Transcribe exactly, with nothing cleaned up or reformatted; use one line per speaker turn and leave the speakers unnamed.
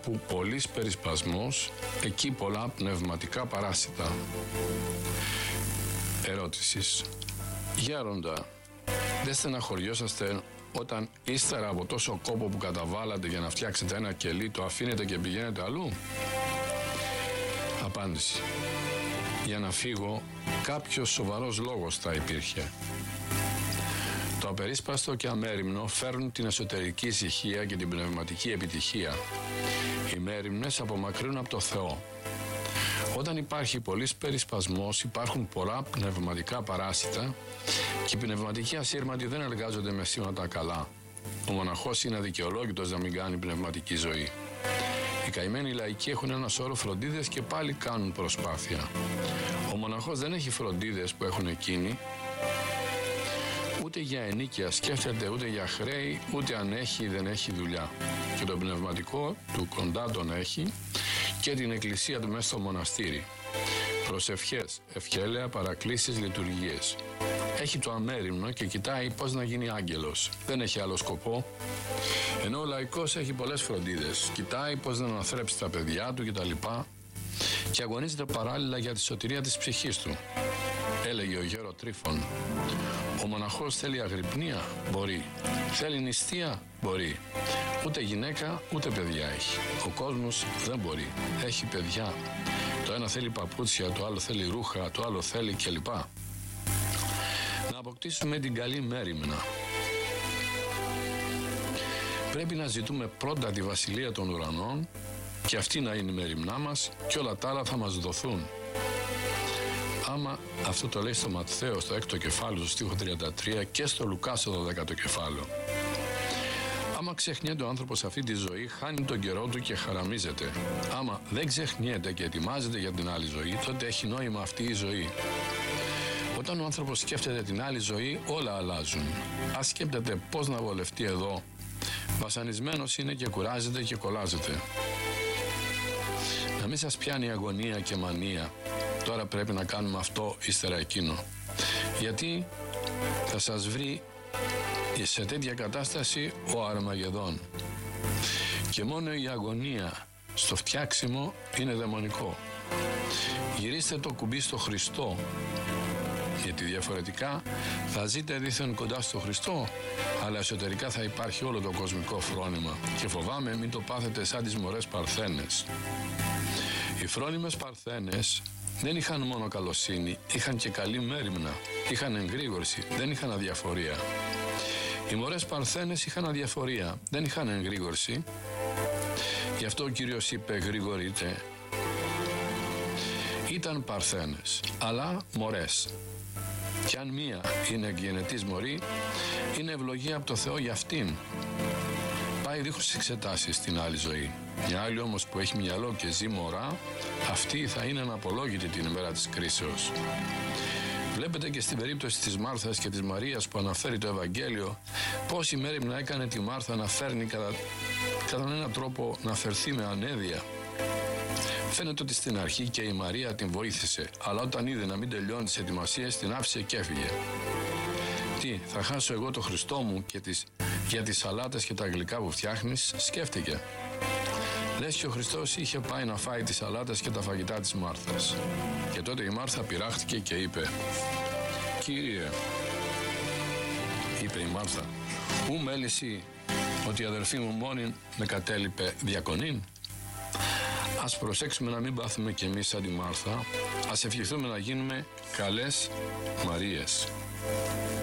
όπου πολύς περισπασμός, εκεί πολλά πνευματικά παράσιτα. Ερώτησης. Γέροντα, δεν στεναχωριόσαστε όταν ύστερα από τόσο κόπο που καταβάλατε για να φτιάξετε ένα κελί, το αφήνετε και πηγαίνετε αλλού? Απάντηση. Για να φύγω, κάποιος σοβαρός λόγος θα υπήρχε. Το απερίσπαστο και αμέριμνο φέρνουν την εσωτερική ησυχία και την πνευματική επιτυχία. Οι μέριμνες απομακρύνουν από το Θεό. Όταν υπάρχει πολύς περισπασμός, υπάρχουν πολλά πνευματικά παράσιτα και οι πνευματικοί ασύρματοι δεν εργάζονται με σήματα καλά. Ο μοναχός είναι αδικαιολόγητος να μην κάνει πνευματική ζωή. Οι καημένοι λαϊκοί έχουν ένα σώρο φροντίδες και πάλι κάνουν προσπάθεια. Ο μοναχός δεν έχει φροντίδες που έχουν εκείνοι, ούτε για ενίκεια σκέφτεται, ούτε για χρέη, ούτε αν έχει ή δεν έχει δουλειά. Και το πνευματικό του κοντά τον έχει και την εκκλησία του μέσα στο μοναστήρι. Προσευχές, ευχέλαια, παρακλήσεις, λειτουργίες. Έχει το αμέριμνο και κοιτάει πώς να γίνει άγγελος. Δεν έχει άλλο σκοπό. Ενώ ο λαϊκός έχει πολλές φροντίδες. Κοιτάει πώς να αναθρέψει τα παιδιά του κτλ. Και αγωνίζεται παράλληλα για τη σωτηρία της ψυχής του. Έλεγε ο γέρο Τρίφων. Ο μοναχός θέλει αγρυπνία? Μπορεί. Θέλει νηστεία? Μπορεί. Ούτε γυναίκα ούτε παιδιά έχει. Ο κόσμος δεν μπορεί. Έχει παιδιά. Το ένα θέλει παπούτσια, το άλλο θέλει ρούχα, το άλλο θέλει κλπ. Να αποκτήσουμε την καλή μέριμνα. Πρέπει να ζητούμε πρώτα τη βασιλεία των ουρανών και αυτή να είναι η μέριμνά μας και όλα τα άλλα θα μας δοθούν. Άμα αυτό το λέει στο Ματθαίο στο έκτο κεφάλαιο, στο στίχο τριάντα τρία και στο Λουκά στο δωδέκατο κεφάλαιο. Άμα ξεχνιέται ο άνθρωπος αυτή τη ζωή, χάνει τον καιρό του και χαραμίζεται. Άμα δεν ξεχνιέται και ετοιμάζεται για την άλλη ζωή, τότε έχει νόημα αυτή η ζωή. Όταν ο άνθρωπος σκέφτεται την άλλη ζωή, όλα αλλάζουν. Ας σκέφτεται πώς να βολευτεί εδώ, βασανισμένος είναι και κουράζεται και κολλάζεται. Να μην σας πιάνει αγωνία και μανία. Τώρα πρέπει να κάνουμε αυτό, ύστερα εκείνο. Γιατί θα σας βρει σε τέτοια κατάσταση ο Αρμαγεδόν. Και μόνο η αγωνία στο φτιάξιμο είναι δαιμονικό. Γυρίστε το κουμπί στο Χριστό, γιατί διαφορετικά θα ζείτε δήθεν κοντά στο Χριστό, αλλά εσωτερικά θα υπάρχει όλο το κοσμικό φρόνημα και φοβάμαι μην το πάθετε σαν τις μωρές Παρθένες. Οι φρόνιμες Παρθένες δεν είχαν μόνο καλοσύνη, είχαν και καλή μέριμνα, είχαν εγρήγορση, δεν είχαν αδιαφορία. Οι μωρές Παρθένες είχαν αδιαφορία, δεν είχαν εγρήγορση. Γι' αυτό ο Κύριος είπε γρηγορείτε. Ήταν Παρθένες, αλλά μωρές. Κι αν μία είναι εκγενετής μωρή, είναι ευλογία από το Θεό για αυτήν. Πάει δίχως εξετάσεις στην άλλη ζωή. Μια άλλη όμως που έχει μυαλό και ζει μωρά, αυτή θα είναι αναπολόγητη την ημέρα της κρίσεως. Βλέπετε και στην περίπτωση της Μάρθας και της Μαρίας που αναφέρει το Ευαγγέλιο, πώς η μέριμνα έκανε τη Μάρθα να φέρνει κατά, κατά έναν τρόπο να φερθεί με ανέδεια. Φαίνεται ότι στην αρχή και η Μαρία την βοήθησε, αλλά όταν είδε να μην τελειώνει τις ετοιμασίες, την άφησε και έφυγε. Τι, θα χάσω εγώ το Χριστό μου και τις, για τις σαλάτες και τα γλυκά που φτιάχνεις, σκέφτηκε. Λες και ο Χριστός είχε πάει να φάει τις σαλάτες και τα φαγητά της Μάρθας. Και τότε η Μάρθα πειράχτηκε και είπε «Κύριε», είπε η Μάρθα, «ου μέλησι ότι η αδερφή μου μόνη με κατέλειπε διακονήν». Ας προσέξουμε να μην πάθουμε κι εμείς σαν τη Μάρθα, ας ευχηθούμε να γίνουμε καλές Μαρίες.